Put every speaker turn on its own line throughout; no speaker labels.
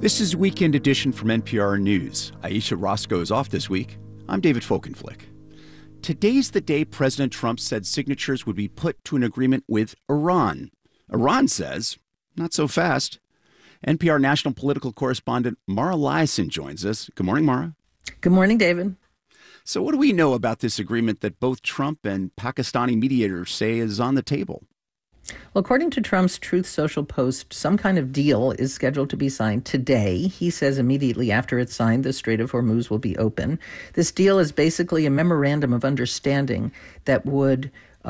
This is Weekend Edition from NPR News. Aisha Roscoe is off this week. I'm David Folkenflik. Today's the day President Trump said signatures would be put to an agreement with Iran. Iran says, not so fast. NPR national political correspondent Mara Liasson joins us. Good morning, Mara.
Good morning, David.
So what do we know about this agreement that both Trump and Pakistani mediators say is on the table?
Well, according to Trump's Truth Social post, some kind of deal is scheduled to be signed today. He says immediately after it's signed, the Strait of Hormuz will be open. This deal is basically a memorandum of understanding that would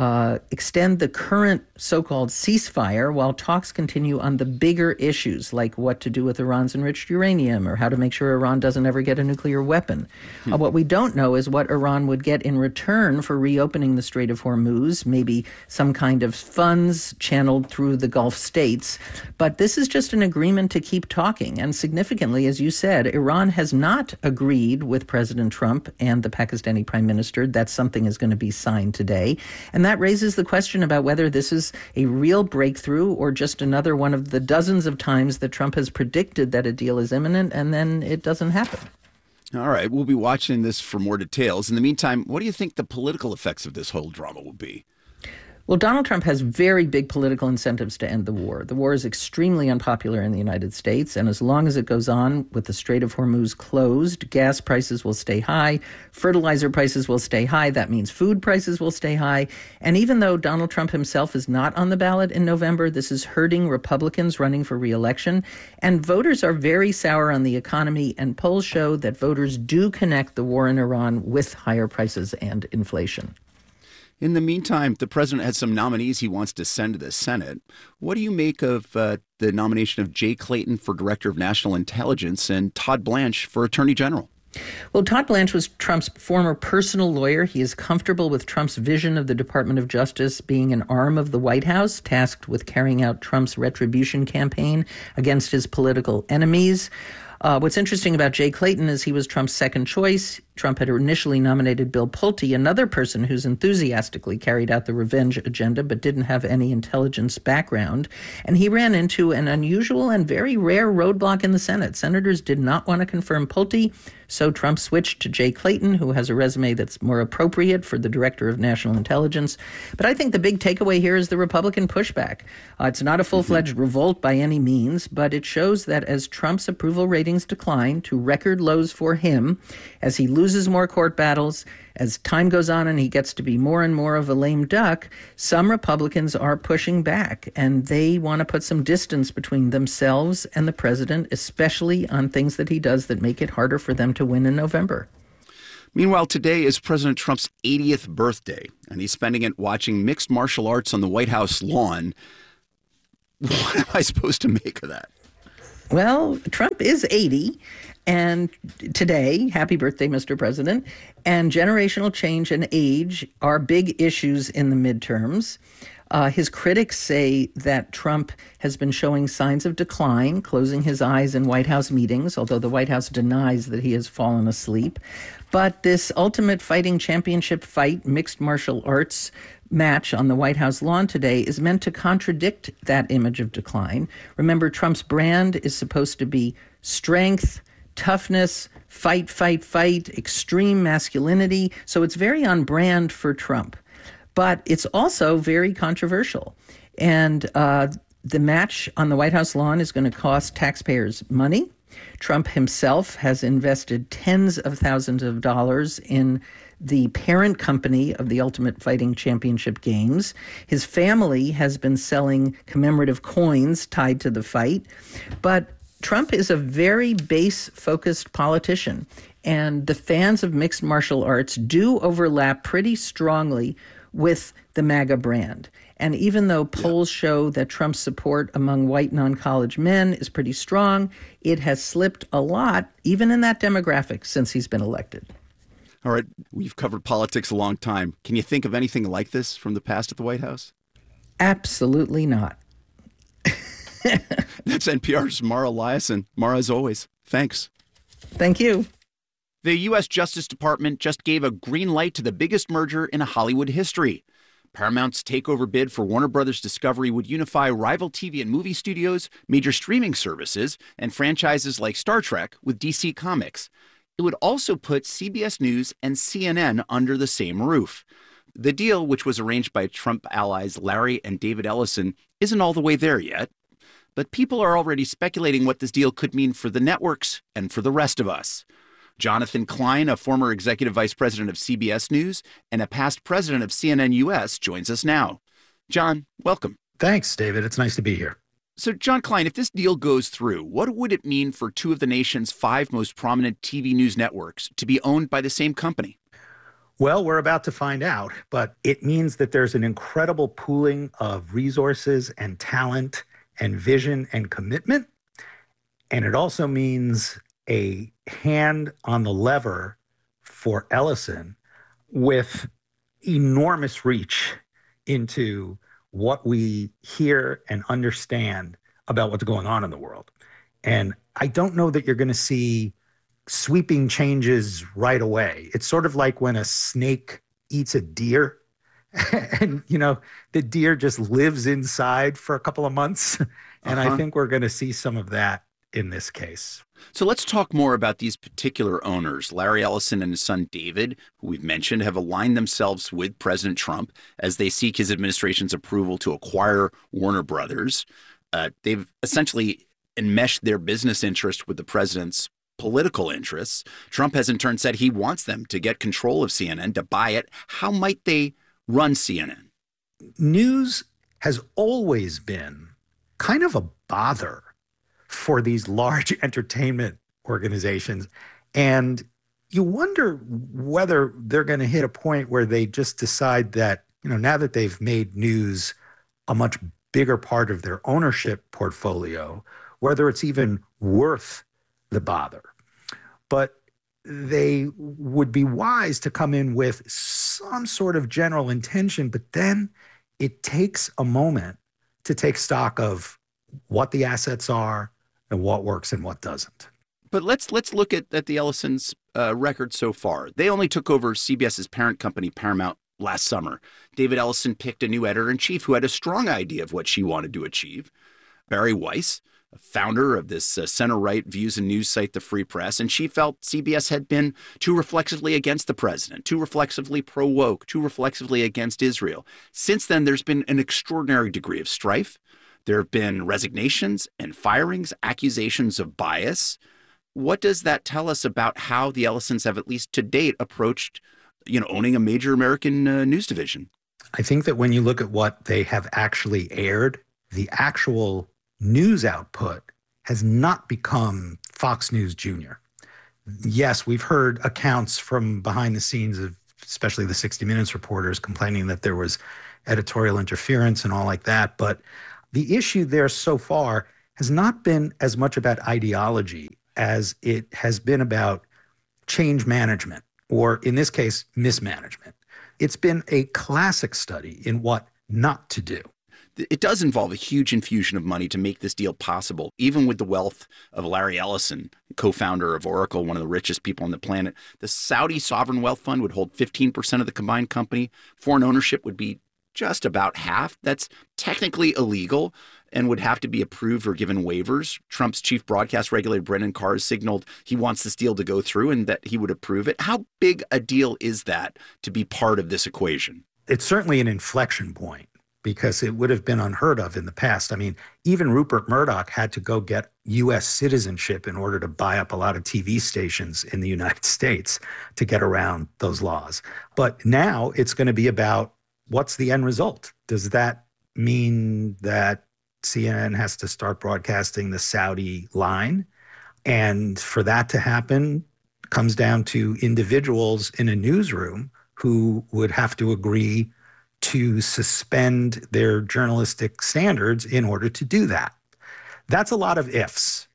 extend the current so-called ceasefire while talks continue on the bigger issues like what to do with Iran's enriched uranium or how to make sure Iran doesn't ever get a nuclear weapon. What we don't know is what Iran would get in return for reopening the Strait of Hormuz, maybe some kind of funds channeled through the Gulf states. But this is just an agreement to keep talking. And significantly, as you said, Iran has not agreed with President Trump and the Pakistani prime minister that something is going to be signed today. And that raises the question about whether this is a real breakthrough or just another one of the dozens of times that Trump has predicted that a deal is imminent and then it doesn't happen.
All right, we'll be watching this for more details. In the meantime, what do you think the political effects of this whole drama will be?
Well, Donald Trump has very big political incentives to end the war. The war is extremely unpopular in the United States, and as long as it goes on with the Strait of Hormuz closed, gas prices will stay high, fertilizer prices will stay high. That means food prices will stay high. And even though Donald Trump himself is not on the ballot in November, this is hurting Republicans running for re-election. And voters are very sour on the economy, and polls show that voters do connect the war in Iran with higher prices and inflation.
In the meantime, the president has some nominees he wants to send to the Senate. What do you make of the nomination of Jay Clayton for Director of National Intelligence and Todd Blanche for Attorney General?
Well, Todd Blanche was Trump's former personal lawyer. He is comfortable with Trump's vision of the Department of Justice being an arm of the White House, tasked with carrying out Trump's retribution campaign against his political enemies. What's interesting about Jay Clayton is he was Trump's second choice. Trump had initially nominated Bill Pulte, another person who's enthusiastically carried out the revenge agenda but didn't have any intelligence background. And he ran into an unusual and very rare roadblock in the Senate. Senators did not want to confirm Pulte, so Trump switched to Jay Clayton, who has a resume that's more appropriate for the Director of National Intelligence. But I think the big takeaway here is the Republican pushback. It's not a full-fledged revolt by any means, but it shows that as Trump's approval ratings decline to record lows for him, as he loses more court battles, as time goes on and he gets to be more and more of a lame duck, some Republicans are pushing back, and they want to put some distance between themselves and the president, especially on things that he does that make it harder for them to win in November.
Meanwhile, today is President Trump's 80th birthday, and he's spending it watching mixed martial arts on the White House lawn. What am I supposed to make of that?
Well, Trump is 80, and today, happy birthday, Mr. President, and generational change and age are big issues in the midterms. His critics say that Trump has been showing signs of decline, closing his eyes in White House meetings, although the White House denies that he has fallen asleep. But this Ultimate Fighting Championship fight, mixed martial arts match on the White House lawn today is meant to contradict that image of decline. Remember, Trump's brand is supposed to be strength, toughness, fight, fight, fight, extreme masculinity. So it's very on brand for Trump. But it's also very controversial. And the match on the White House lawn is going to cost taxpayers money. Trump himself has invested tens of thousands of dollars in the parent company of the Ultimate Fighting Championship Games. His family has been selling commemorative coins tied to the fight. But Trump is a very base-focused politician, and the fans of mixed martial arts do overlap pretty strongly with the MAGA brand. And even though polls show that Trump's support among white non-college men is pretty strong, it has slipped a lot, even in that demographic, since he's been elected.
All right, we've covered politics a long time. Can you think of anything like this from the past at the White House?
Absolutely not.
That's NPR's Mara Liasson. Mara, as always, thanks.
Thank you.
The U.S. Justice Department just gave a green light to the biggest merger in Hollywood history. Paramount's takeover bid for Warner Brothers Discovery would unify rival TV and movie studios, major streaming services, and franchises like Star Trek with DC Comics. It would also put CBS News and CNN under the same roof. The deal, which was arranged by Trump allies Larry and David Ellison, isn't all the way there yet. But people are already speculating what this deal could mean for the networks and for the rest of us. Jonathan Klein, a former executive vice president of CBS News and a past president of CNN US, joins us now. John, welcome.
Thanks, David. It's nice to be here.
So, John Klein, if this deal goes through, what would it mean for two of the nation's 5 most prominent TV news networks to be owned by the same company?
Well, we're about to find out, but it means that there's an incredible pooling of resources and talent and vision and commitment. And it also means a hand on the lever for Ellison with enormous reach into what we hear and understand about what's going on in the world. And I don't know that you're going to see sweeping changes right away. It's sort of like when a snake eats a deer and, the deer just lives inside for a couple of months. And I think we're going to see some of that in this case.
So let's talk more about these particular owners. Larry Ellison and his son David, who we've mentioned, have aligned themselves with President Trump as they seek his administration's approval to acquire Warner Brothers. They've essentially enmeshed their business interest with the president's political interests. Trump has in turn said he wants them to get control of CNN, to buy it. How might they run CNN?
News has always been kind of a bother for these large entertainment organizations. And you wonder whether they're going to hit a point where they just decide that, now that they've made news a much bigger part of their ownership portfolio, whether it's even worth the bother. But they would be wise to come in with some sort of general intention, but then it takes a moment to take stock of what the assets are and what works and what doesn't.
But let's look at the Ellisons' record so far. They only took over CBS's parent company, Paramount, last summer. David Ellison picked a new editor-in-chief who had a strong idea of what she wanted to achieve. Barry Weiss, a founder of this center-right views and news site, The Free Press, and she felt CBS had been too reflexively against the president, too reflexively pro-woke, too reflexively against Israel. Since then, there's been an extraordinary degree of strife. There have been resignations and firings, accusations of bias. What does that tell us about how the Ellisons have, at least to date, approached, owning a major American news division?
I think that when you look at what they have actually aired, the actual news output has not become Fox News Junior. Yes, we've heard accounts from behind the scenes of especially the 60 Minutes reporters complaining that there was editorial interference and all like that, but the issue there so far has not been as much about ideology as it has been about change management, or in this case, mismanagement. It's been a classic study in what not to do.
It does involve a huge infusion of money to make this deal possible, even with the wealth of Larry Ellison, co-founder of Oracle, one of the richest people on the planet. The Saudi Sovereign Wealth Fund would hold 15% of the combined company. Foreign ownership would be just about half. That's technically illegal and would have to be approved or given waivers. Trump's chief broadcast regulator, Brendan Carr, has signaled he wants this deal to go through and that he would approve it. How big a deal is that to be part of this equation?
It's certainly an inflection point because it would have been unheard of in the past. I mean, even Rupert Murdoch had to go get U.S. citizenship in order to buy up a lot of TV stations in the United States to get around those laws. But now it's going to be about what's the end result? Does that mean that CNN has to start broadcasting the Saudi line? And for that to happen, comes down to individuals in a newsroom who would have to agree to suspend their journalistic standards in order to do that. That's a lot of ifs.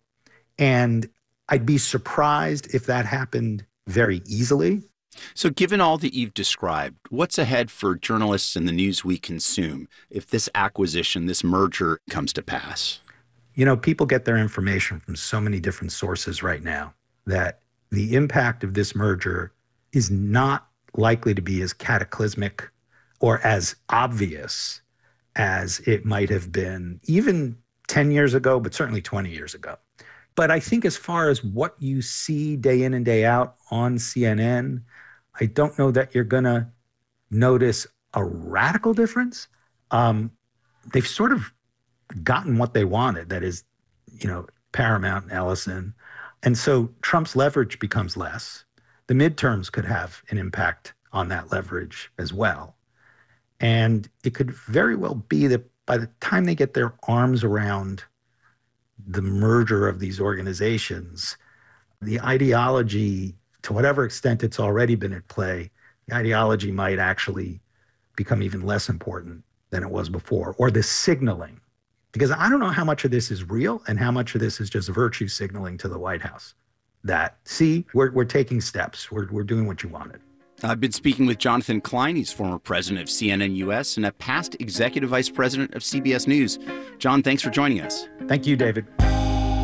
And I'd be surprised if that happened very easily.
So given all that you've described, what's ahead for journalists and the news we consume if this acquisition, this merger comes to pass?
People get their information from so many different sources right now that the impact of this merger is not likely to be as cataclysmic or as obvious as it might have been even 10 years ago, but certainly 20 years ago. But I think as far as what you see day in and day out on CNN, I don't know that you're going to notice a radical difference. They've sort of gotten what they wanted, that is, Paramount and Ellison. And so Trump's leverage becomes less. The midterms could have an impact on that leverage as well. And it could very well be that by the time they get their arms around the merger of these organizations, the ideology, to whatever extent it's already been at play, the ideology might actually become even less important than it was before, or the signaling. Because I don't know how much of this is real and how much of this is just virtue signaling to the White House that, see, we're taking steps. We're doing what you wanted.
I've been speaking with Jonathan Klein. He's former president of CNN US and a past executive vice president of CBS News. John, thanks for joining us.
Thank you, David.